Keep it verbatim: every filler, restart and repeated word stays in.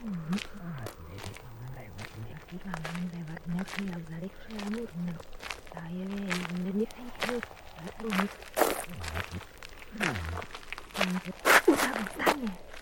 Lewatnya yang balik rambutnya saya yang itu baru nih. Utama tanya